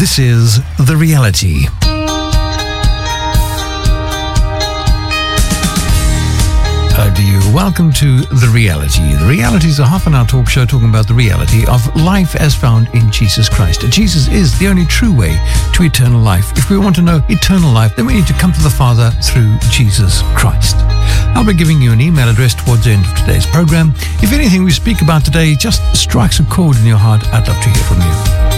This is The Reality. Welcome to The Reality. The Reality is a half-an-hour talk show talking about the reality of life as found in Jesus Christ. Jesus is the only true way to eternal life. If we want to know eternal life, then we need to come to the Father through Jesus Christ. I'll be giving you an email address towards the end of today's program. If anything we speak about today just strikes a chord in your heart, I'd love to hear from you.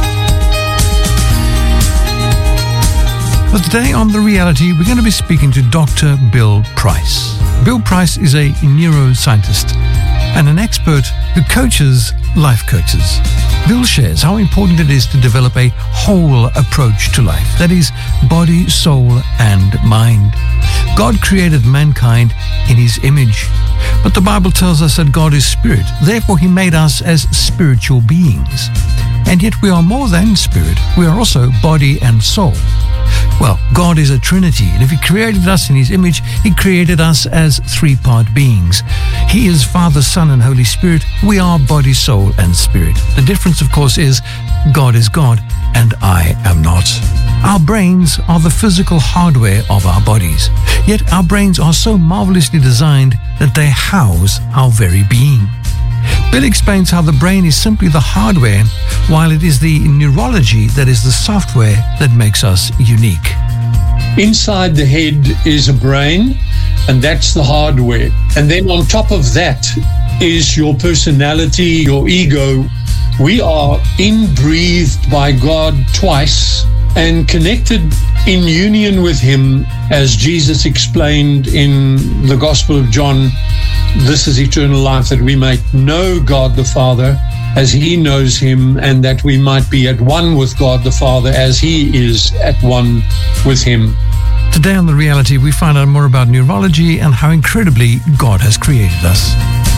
But today on The Reality, we're going to be speaking to Dr. Bill Price. Bill Price is a neuroscientist and an expert who coaches life coaches. Bill shares how important it is to develop a whole approach to life, that is, body, soul, and mind. God created mankind in his image, but the Bible tells us that God is spirit. Therefore, he made us as spiritual beings. And yet we are more than spirit. We are also body and soul. Well, God is a Trinity, and if he created us in his image, he created us as three-part beings. He is Father, Son, and Holy Spirit. We are body, soul, and spirit. The difference, of course, is God is God, and I am not. Our brains are the physical hardware of our bodies, yet our brains are so marvelously designed that they house our very being. Bill explains how the brain is simply the hardware, while it is the neurology that is the software that makes us unique. Inside the head is a brain, and that's the hardware. And then on top of that is your personality, your ego. We are inbreathed by God twice and connected in union with him, as Jesus explained in the Gospel of John. This is eternal life, that we might know God the Father as he knows him, and that we might be at one with God the Father as he is at one with him. Today on The Reality, we find out more about neurology and how incredibly God has created us.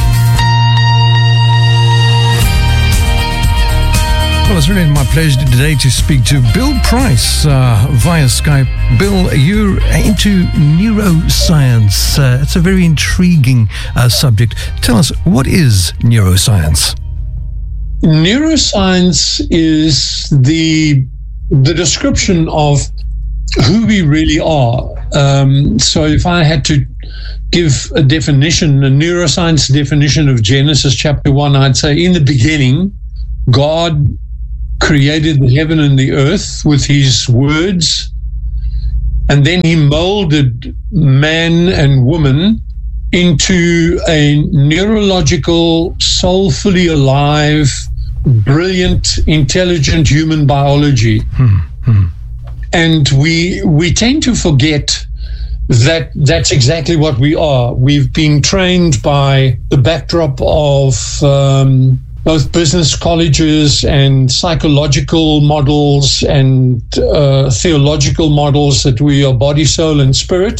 Well, it's really my pleasure today to speak to Bill Price via Skype. Bill, you're into neuroscience. It's a very intriguing subject. Tell us, what is neuroscience? Neuroscience is the description of who we really are. So if I had to give a definition, a neuroscience definition of Genesis chapter 1, I'd say in the beginning, God created the heaven and the earth with his words, and then he molded man and woman into a neurological, soulfully alive, brilliant, intelligent human biology. And we tend to forget that that's exactly what we are. We've been trained by the backdrop of both business colleges and psychological models and theological models that we are body, soul, and spirit.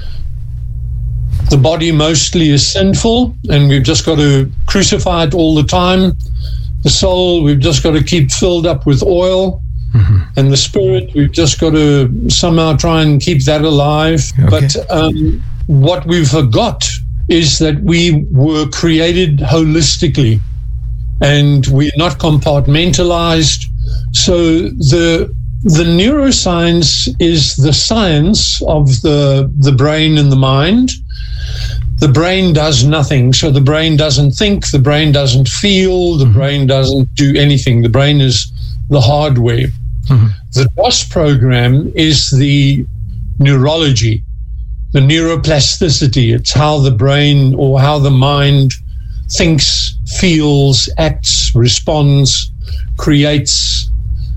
The body mostly is sinful, and we've just got to crucify it all the time. The soul, we've just got to keep filled up with oil. And the spirit, we've just got to somehow try and keep that alive. Okay. But what we forgot is that we were created holistically, and we're not compartmentalized. So the neuroscience is the science of the brain and the mind. The brain does nothing. So the brain doesn't think, the brain doesn't feel, the brain doesn't do anything. The brain is the hardware. The DOS program is the neurology, the neuroplasticity. It's how the brain or how the mind thinks, feels, acts, responds, creates.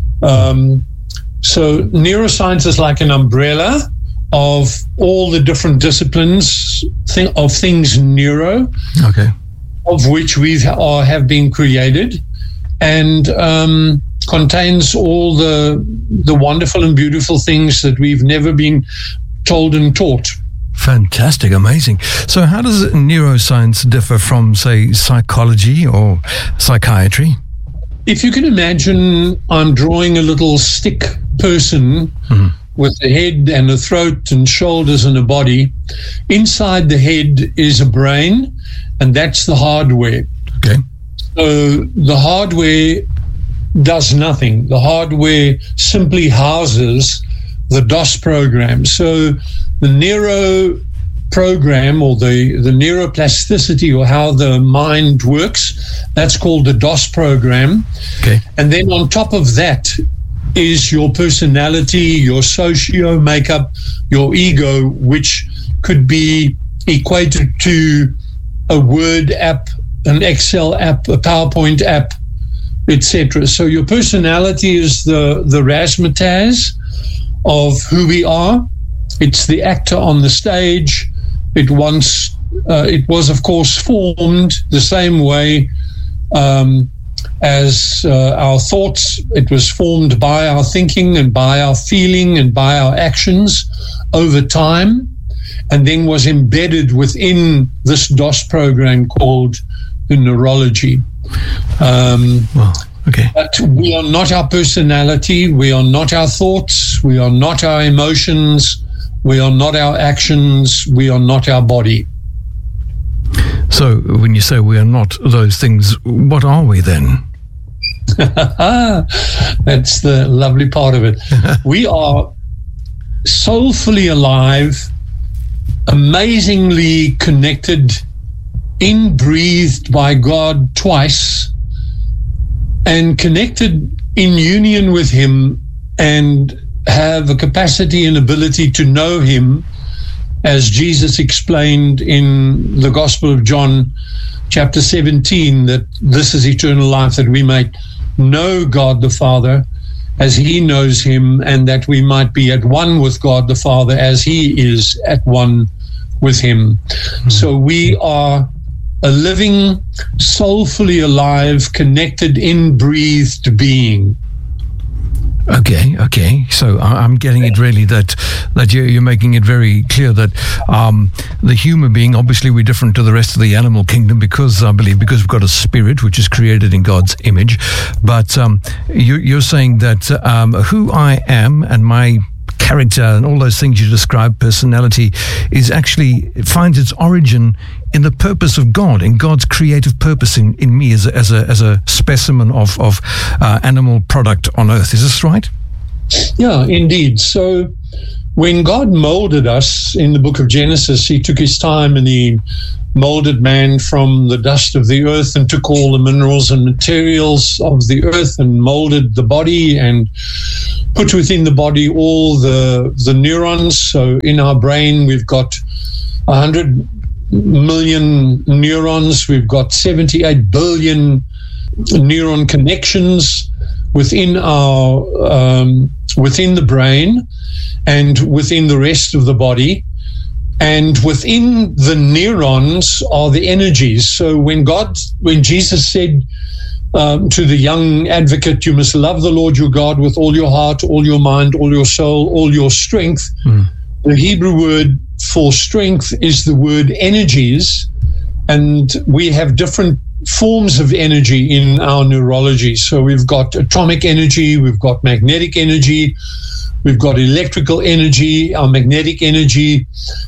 So neuroscience is like an umbrella of all the different disciplines of things neuro, of which we have been created, and contains all the wonderful and beautiful things that we've never been told and taught. Fantastic, amazing. So how does neuroscience differ from, say, psychology or psychiatry? If you can imagine, I'm drawing a little stick person with a head and a throat and shoulders and a body. Inside the head is a brain, and that's the hardware. Okay. So the hardware does nothing. The hardware simply houses the DOS program. So the neuro program, or the neuroplasticity, or how the mind works, that's called the DOS program. Okay. And then on top of that is your personality, your socio makeup, your ego, which could be equated to a Word app, an Excel app, a PowerPoint app, etc. So your personality is the razzmatazz of who we are. It's the actor on the stage. It was, of course, formed the same way as our thoughts. It was formed by our thinking and by our feeling and by our actions over time, and then was embedded within this DOS program called the neurology. Okay. But we are not our personality. We are not our thoughts. We are not our emotions. We are not our actions. We are not our body. So when you say we are not those things, what are we then? That's the lovely part of it. We are soulfully alive, amazingly connected, inbreathed by God twice, and connected in union with Him, and have a capacity and ability to know Him, as Jesus explained in the Gospel of John, chapter 17, that this is eternal life, that we might know God the Father as He knows Him, and that we might be at one with God the Father as He is at one with Him. So we are a living, soulfully alive, connected, inbreathed being. Okay. So I'm getting it really that you're making it very clear that the human being, obviously we're different to the rest of the animal kingdom because we've got a spirit which is created in God's image. But you're saying that who I am and my character and all those things you describe, personality, is actually finds its origin in the purpose of God, in God's creative purpose in me as a specimen of animal product on earth. Is this right? Yeah, indeed. So when God molded us in the book of Genesis, He took His time and He molded man from the dust of the earth and took all the minerals and materials of the earth and molded the body and put within the body all the neurons. So in our brain, we've got 100 million neurons. We've got 78 billion neuron connections within our within the brain and within the rest of the body. And within the neurons are the energies. So when Jesus said to the young advocate, you must love the Lord your God with all your heart, all your mind, all your soul, all your strength. The Hebrew word for strength is the word energies. And we have different forms of energy in our neurology. So we've got atomic energy, we've got magnetic energy, we've got electrical energy. Our magnetic energy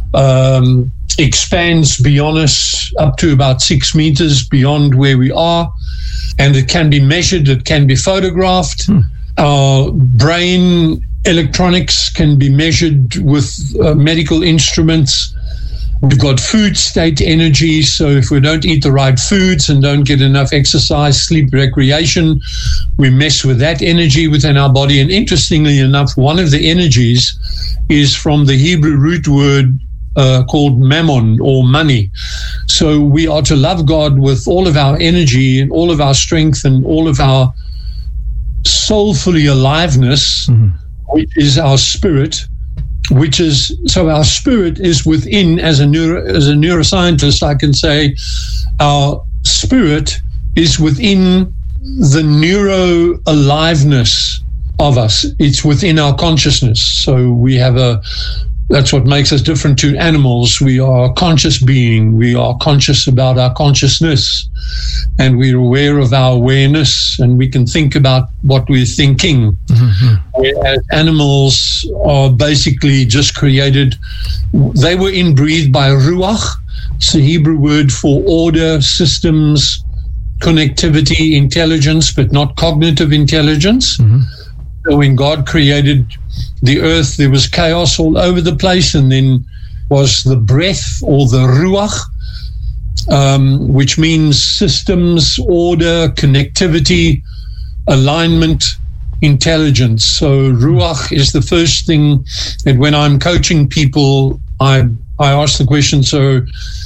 expands beyond us up to about 6 meters beyond where we are, and it can be measured, it can be photographed. Our brain electronics can be measured with medical instruments. We've got food state energy, so if we don't eat the right foods and don't get enough exercise, sleep, recreation, we mess with that energy within our body. And interestingly enough, one of the energies is from the Hebrew root word called mammon, or money. So we are to love God with all of our energy and all of our strength and all of our soulfully aliveness, which is our spirit. So our spirit is within, as a neuroscientist, I can say our spirit is within the neuro aliveness of us. It's within our consciousness. So we have that's what makes us different to animals. We are a conscious being. We are conscious about our consciousness, and we're aware of our awareness, and we can think about what we're thinking. Whereas animals are basically just created. They were inbreathed by ruach. It's the Hebrew word for order, systems, connectivity, intelligence, but not cognitive intelligence. Mm-hmm. So when God created the earth, there was chaos all over the place, and then was the breath, or the ruach, which means systems, order, connectivity, alignment, intelligence. So ruach is the first thing that when I'm coaching people, I ask the question, so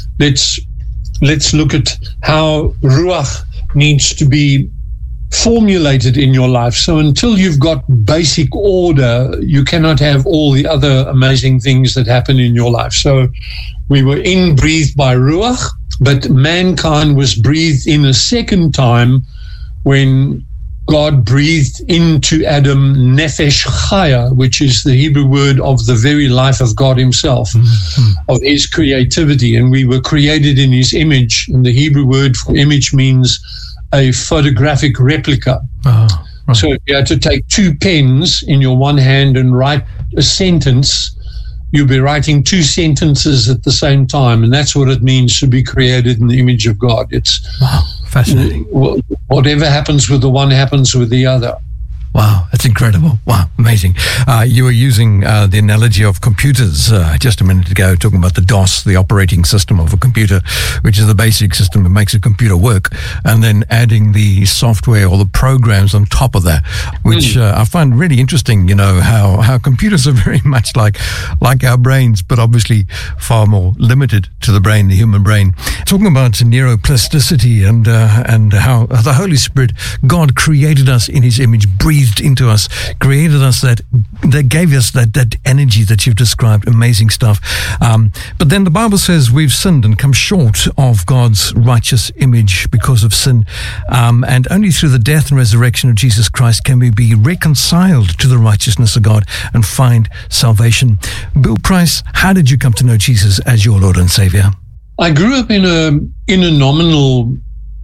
let's look at how ruach needs to be formulated in your life. So until you've got basic order, you cannot have all the other amazing things that happen in your life. So we were inbreathed by ruach, but mankind was breathed in a second time when God breathed into Adam nefesh chaya, which is the Hebrew word of the very life of God himself, of his creativity. And we were created in his image. And the Hebrew word for image means a photographic replica. Oh, right. So if you had to take two pens in your one hand and write a sentence, you'll be writing two sentences at the same time. And that's what it means to be created in the image of God. It's wow, fascinating. Whatever happens with the one happens with the other. Wow, that's incredible. Wow, amazing. You were using the analogy of computers just a minute ago, talking about the DOS, the operating system of a computer, which is the basic system that makes a computer work, and then adding the software or the programs on top of that, which I find really interesting, you know, how computers are very much like our brains, but obviously far more limited to the brain, the human brain. Talking about neuroplasticity and how the Holy Spirit, God created us in his image, breathed into us, created us that gave us that energy that you've described. Amazing stuff. But then the Bible says we've sinned and come short of God's righteous image because of sin. And only through the death and resurrection of Jesus Christ can we be reconciled to the righteousness of God and find salvation. Bill Price, how did you come to know Jesus as your Lord and Savior? I grew up in a nominal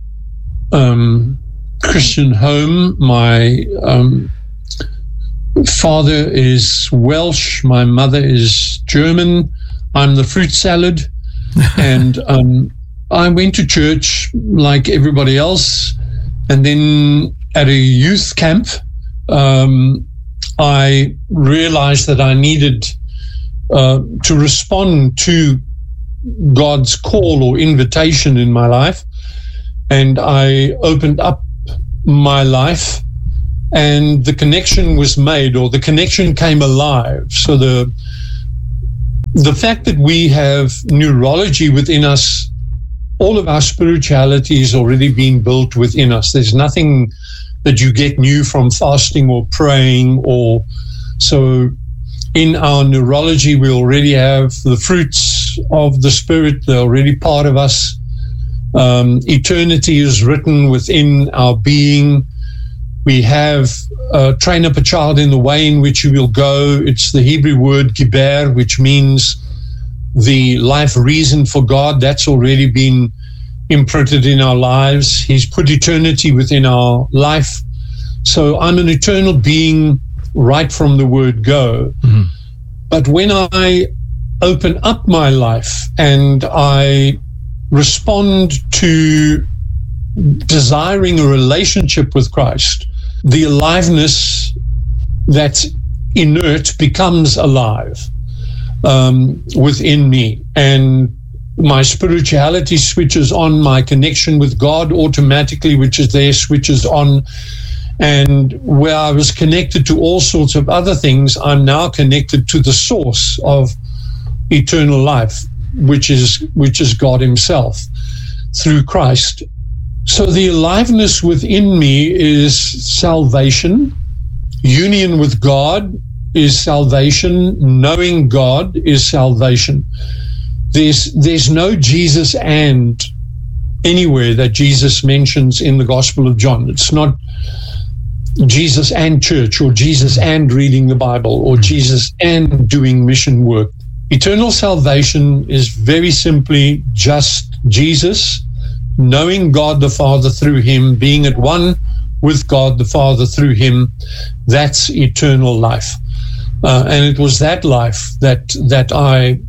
Christian home. My father is Welsh, my mother is German. I'm the fruit salad. And I went to church like everybody else. And then at a youth camp, I realized that I needed to respond to God's call or invitation in my life. And I opened up my life, and the connection was made, or the connection came alive. So the fact that we have neurology within us, all of our spirituality is already being built within us. There's nothing that you get new from fasting or praying, or so in our neurology we already have the fruits of the Spirit. They're already part of us. Eternity is written within our being. We have train up a child in the way in which he will go. It's the Hebrew word giber, which means the life reason for God. That's already been imprinted in our lives. He's put eternity within our life. So I'm an eternal being right from the word go. Mm-hmm. But when I open up my life and I respond to desiring a relationship with Christ, the aliveness that's inert becomes alive within me, and my spirituality switches on, my connection with God automatically, which is there, switches on. And where I was connected to all sorts of other things, I'm now connected to the source of eternal life, which is God himself through Christ. So the aliveness within me is salvation. Union with God is salvation. Knowing God is salvation. There's no Jesus and anywhere that Jesus mentions in the Gospel of John. It's not Jesus and church, or Jesus and reading the Bible, or Jesus and doing mission work. Eternal salvation is very simply just Jesus, knowing God the Father through him, being at one with God the Father through him. That's eternal life. And it was that life that I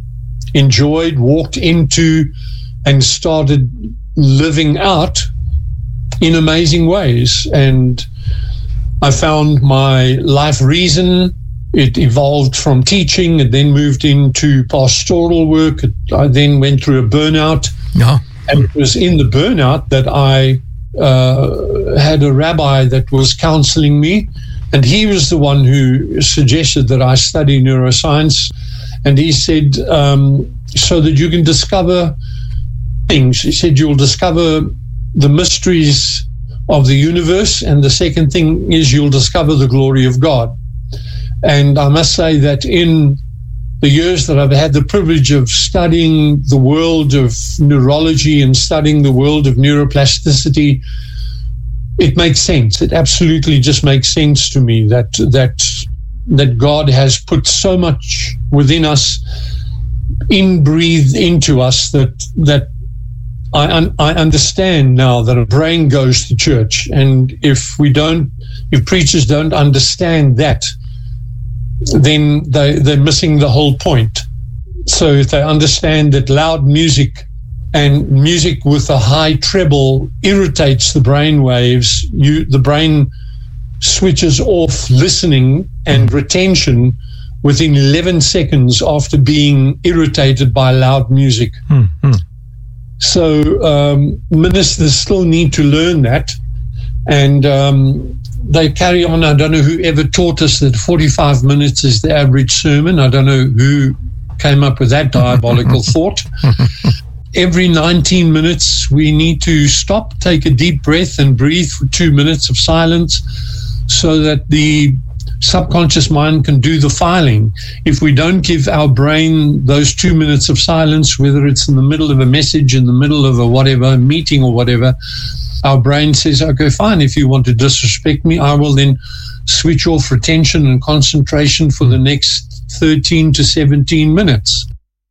enjoyed, walked into, and started living out in amazing ways. And I found my life reason. It evolved from teaching. It then moved into pastoral work. I then went through a burnout. Yeah. And it was in the burnout that I had a rabbi that was counseling me. And he was the one who suggested that I study neuroscience. And he said, so that you can discover things. He said, you'll discover the mysteries of the universe. And the second thing is you'll discover the glory of God. And I must say that in the years that I've had the privilege of studying the world of neurology and studying the world of neuroplasticity, it makes sense. It absolutely just makes sense to me that God has put so much within us, inbreathed into us, that I understand now that a brain goes to church. And if preachers don't understand that, then they're missing the whole point. So if they understand that loud music and music with a high treble irritates the brain waves, the brain switches off listening and retention within 11 seconds after being irritated by loud music. Mm-hmm. So ministers still need to learn that. And they carry on. I don't know who ever taught us that 45 minutes is the average sermon. I don't know who came up with that diabolical thought. Every 19 minutes, we need to stop, take a deep breath, and breathe for 2 minutes of silence so that the subconscious mind can do the filing. If we don't give our brain those 2 minutes of silence, whether it's in the middle of a message, in the middle of a whatever, meeting or whatever, our brain says, okay, fine, if you want to disrespect me, I will then switch off retention and concentration for the next 13 to 17 minutes.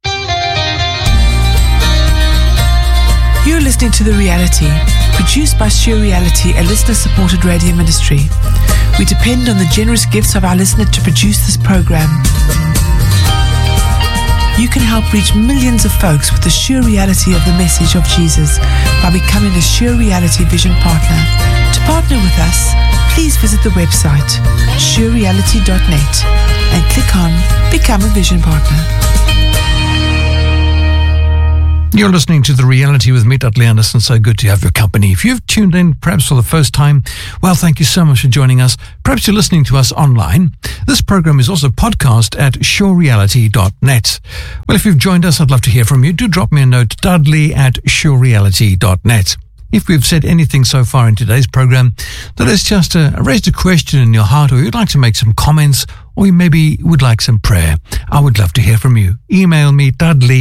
You're listening to The Reality, produced by Sure Reality, a listener-supported radio ministry. We depend on the generous gifts of our listeners to produce this program. You can help reach millions of folks with the sure reality of the message of Jesus by becoming a Sure Reality Vision Partner. To partner with us, please visit the website surereality.net and click on Become a Vision Partner. You're listening to The Reality with me, Dudley Anderson. So good to have your company. If you've tuned in perhaps for the first time, well, thank you so much for joining us. Perhaps you're listening to us online. This program is also podcast at surereality.net. Well, if you've joined us, I'd love to hear from you. Do drop me a note, dudley@surereality.net. If we've said anything so far in today's program that has just raised a question in your heart, or you'd like to make some comments, or you maybe would like some prayer, I would love to hear from you. Email me,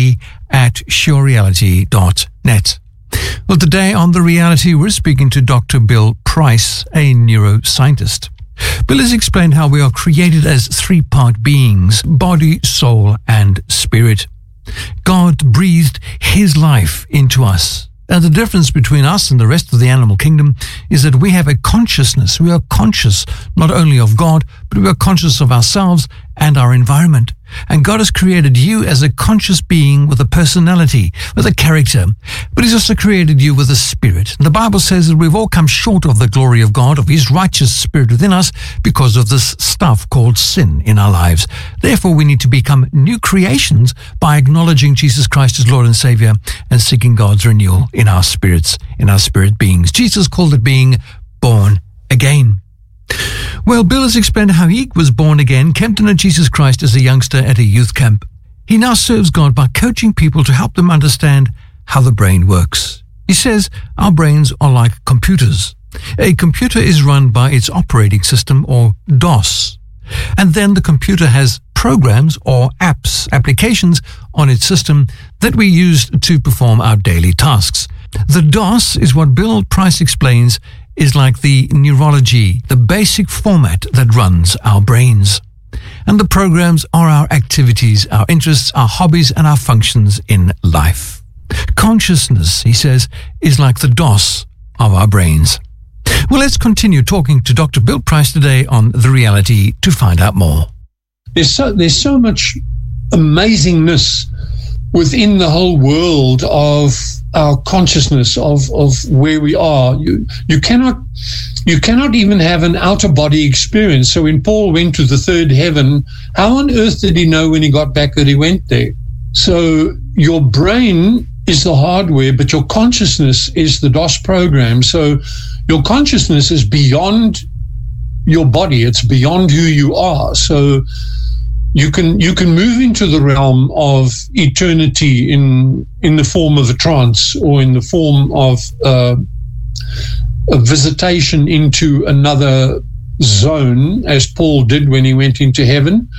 dudley@surereality.net. Well, today on The Reality, we're speaking to Dr. Bill Price, a neuroscientist. Bill has explained how we are created as three-part beings, body, soul, and spirit. God breathed his life into us. And the difference between us and the rest of the animal kingdom is that we have a consciousness. We are conscious not only of God, but we are conscious of ourselves and our environment. And God has created you as a conscious being with a personality, with a character. But he's also created you with a spirit. And the Bible says that we've all come short of the glory of God, of his righteous spirit within us, because of this stuff called sin in our lives. Therefore, we need to become new creations by acknowledging Jesus Christ as Lord and Savior and seeking God's renewal in our spirits, in our spirit beings. Jesus called it being born again. Well, Bill has explained how he was born again, came to know Jesus Christ as a youngster at a youth camp. He now serves God by coaching people to help them understand how the brain works. He says our brains are like computers. A computer is run by its operating system, or DOS. And then the computer has programs or applications on its system that we use to perform our daily tasks. The DOS is what Bill Price explains is like the neurology, the basic format that runs our brains. And the programs are our activities, our interests, our hobbies, and our functions in life. Consciousness, he says, is like the DOS of our brains. Well, let's continue talking to Dr. Bill Price today on The Reality to find out more. There's so much amazingness within the whole world of our consciousness of where we are. You cannot even have an outer body experience. So when Paul went to the third heaven, how on earth did he know when he got back that he went there? So your brain is the hardware, but your consciousness is the DOS program. So your consciousness is beyond your body. It's beyond who you are. So you can move into the realm of eternity in the form of a trance, or in the form of a visitation into another zone, as Paul did when he went into heaven,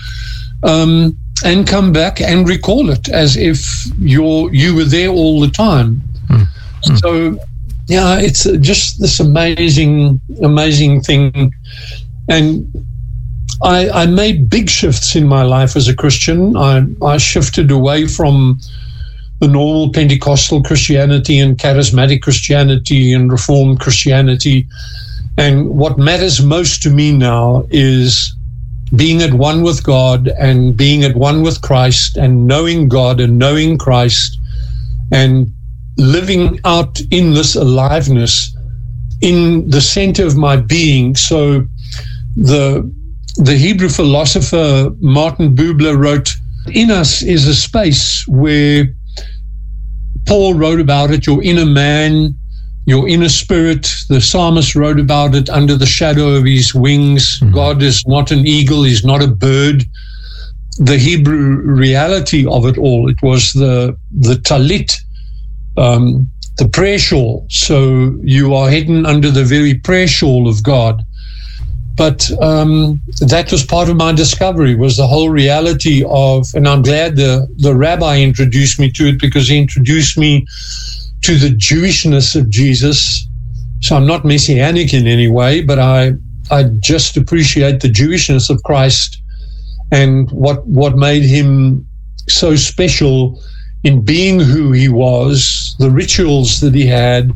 and come back and recall it as if you were there all the time. So yeah, it's just this amazing thing. And I made big shifts in my life as a Christian. I shifted away from the normal Pentecostal Christianity and charismatic Christianity and Reformed Christianity. And what matters most to me now is being at one with God and being at one with Christ, and knowing God and knowing Christ, and living out in this aliveness in the center of my being. So the Hebrew philosopher Martin Buber wrote, in us is a space where Paul wrote about it, your inner man, your inner spirit. The psalmist wrote about it, under the shadow of his wings. God is not an eagle, he's not a bird. The Hebrew reality of it all, it was the talit, the prayer shawl. So you are hidden under the very prayer shawl of God. But that was part of my discovery, was the whole reality of, and I'm glad the rabbi introduced me to it, because he introduced me to the Jewishness of Jesus. So I'm not messianic in any way, but I just appreciate the Jewishness of Christ, and what made him so special in being who he was, the rituals that he had,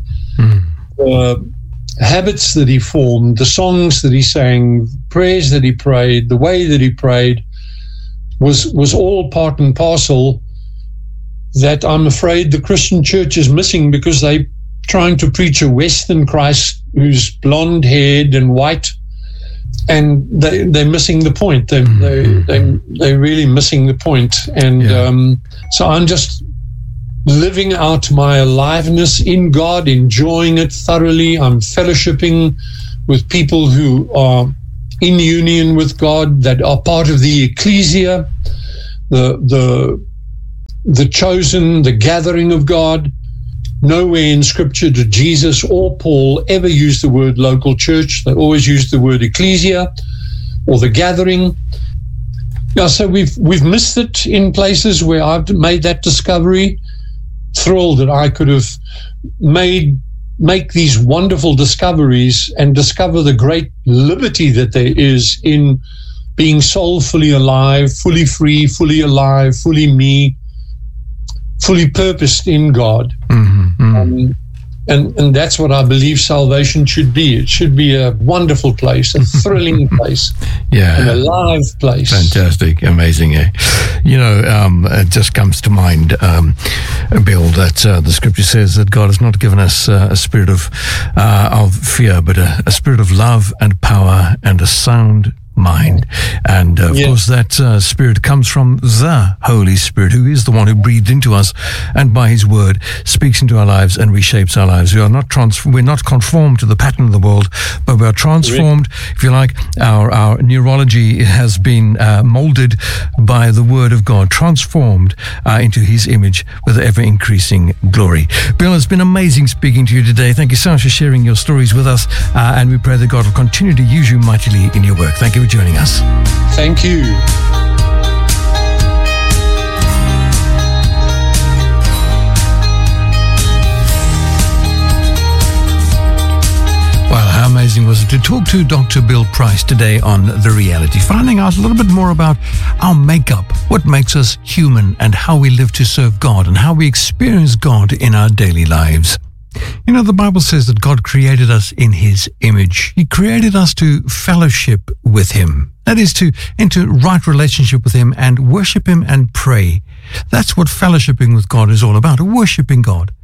habits that he formed, the songs that he sang, prayers that he prayed, the way that he prayed, was all part and parcel that I'm afraid the Christian church is missing, because they're trying to preach a Western Christ who's blonde-haired and white, and they're missing the point. They're really missing the point. And so I'm just living out my aliveness in God, enjoying it thoroughly. I'm fellowshipping with people who are in union with God, that are part of the ecclesia, the chosen, the gathering of God. Nowhere in Scripture did Jesus or Paul ever use the word local church. They always used the word ecclesia, or the gathering. Yeah, so we've missed it in places where I've made that discovery. Thrilled that I could have make these wonderful discoveries and discover the great liberty that there is in being soulfully alive, fully free, fully alive, fully me, fully purposed in God. And that's what I believe salvation should be. It should be a wonderful place, a thrilling place, an alive place. Fantastic, amazing. You know, it just comes to mind, Bill, that the Scripture says that God has not given us a spirit of fear, but a spirit of love and power and a sound mind. And of course that spirit comes from the Holy Spirit, who is the one who breathed into us and by his word speaks into our lives and reshapes our lives. We're not conformed to the pattern of the world, but we are transformed, if you like. Our neurology has been molded by the word of God, transformed into his image with ever increasing glory. Bill, it's been amazing speaking to you today. Thank you so much for sharing your stories with us, and we pray that God will continue to use you mightily in your work. Thank you for joining us. Thank you. Well, how amazing was it to talk to Dr. Bill Price today on The Reality, finding out a little bit more about our makeup, what makes us human, and how we live to serve God and how we experience God in our daily lives. You know, the Bible says that God created us in his image. He created us to fellowship with him. That is, to enter right relationship with him and worship him and pray. That's what fellowshipping with God is all about, worshiping God.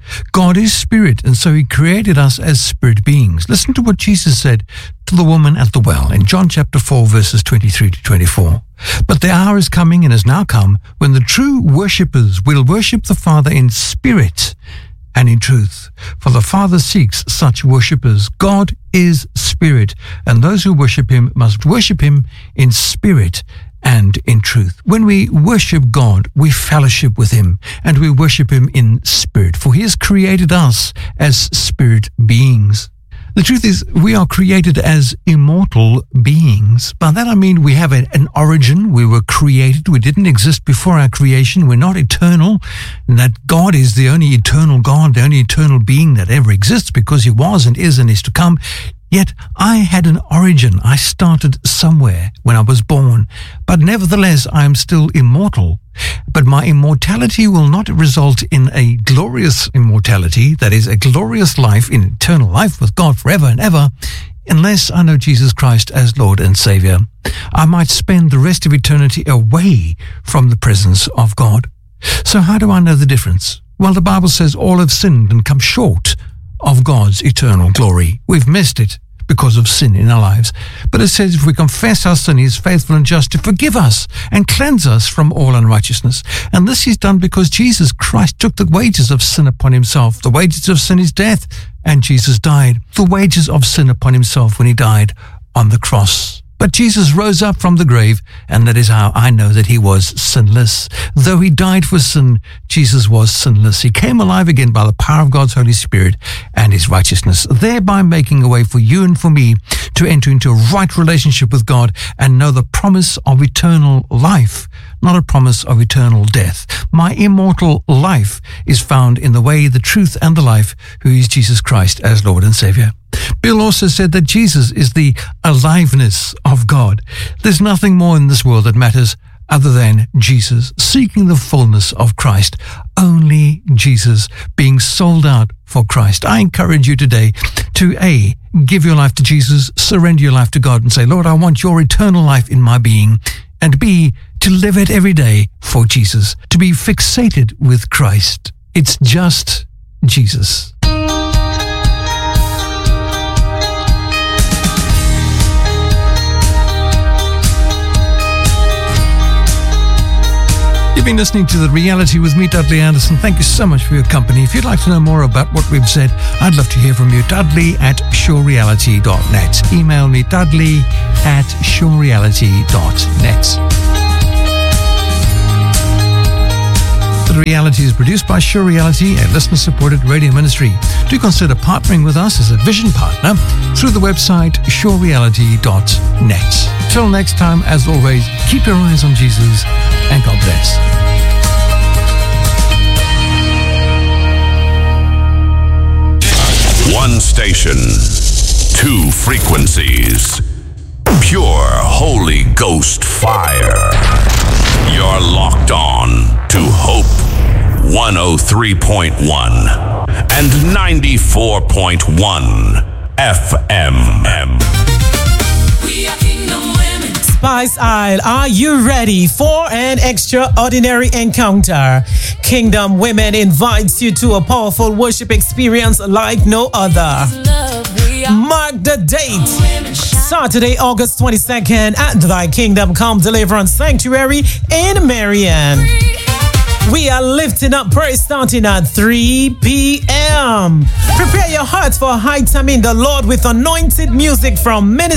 God is spirit, and so he created us as spirit beings. Listen to what Jesus said to the woman at the well in John chapter 4, verses 23 to 24. But the hour is coming and has now come when the true worshippers will worship the Father in spirit and in truth. For the Father seeks such worshippers. God is spirit, and those who worship him must worship him in spirit and in truth. When we worship God, we fellowship with him, and we worship him in spirit, for he has created us as spirit beings. The truth is, we are created as immortal beings. By that I mean we have an origin. We were created. We didn't exist before our creation. We're not eternal. And that God is the only eternal God, the only eternal being that ever exists, because he was and is to come. Yet I had an origin. I started somewhere when I was born. But nevertheless, I am still immortal. But my immortality will not result in a glorious immortality, that is, a glorious life in eternal life with God forever and ever, unless I know Jesus Christ as Lord and Savior. I might spend the rest of eternity away from the presence of God. So how do I know the difference? Well, the Bible says all have sinned and come short of God's eternal glory. We've missed it because of sin in our lives. But it says if we confess our sin, he is faithful and just to forgive us and cleanse us from all unrighteousness. And this is done because Jesus Christ took the wages of sin upon himself. The wages of sin is death, and Jesus died the wages of sin upon himself when he died on the cross. But Jesus rose up from the grave, and that is how I know that he was sinless. Though he died for sin, Jesus was sinless. He came alive again by the power of God's Holy Spirit and his righteousness, thereby making a way for you and for me to enter into a right relationship with God and know the promise of eternal life, not a promise of eternal death. My immortal life is found in the way, the truth, and the life, who is Jesus Christ as Lord and Savior. Bill also said that Jesus is the aliveness of God. There's nothing more in this world that matters other than Jesus, seeking the fullness of Christ. Only Jesus, being sold out for Christ. I encourage you today to A, give your life to Jesus, surrender your life to God and say, Lord, I want your eternal life in my being. And B, to live it every day for Jesus, to be fixated with Christ. It's just Jesus. You've been listening to The Reality with me, Dudley Anderson. Thank you so much for your company. If you'd like to know more about what we've said, I'd love to hear from you. Dudley@surereality.net. Email me, Dudley@surereality.net. The Reality is produced by Sure Reality, a listener-supported radio ministry. Do consider partnering with us as a vision partner through the website surereality.net. Till next time, as always, keep your eyes on Jesus, and God bless. One station, two frequencies. Pure Holy Ghost fire. You're locked on to Hope 103.1 and 94.1 FM. We are Kingdom Women. Spice Isle, are you ready for an extraordinary encounter? Kingdom Women invites you to a powerful worship experience like no other. Mark the date, Saturday, August 22nd at Thy Kingdom Come Deliverance Sanctuary in Marion. We are lifting up praise starting at 3 p.m. Prepare your hearts for a high time in the Lord with anointed music from Minister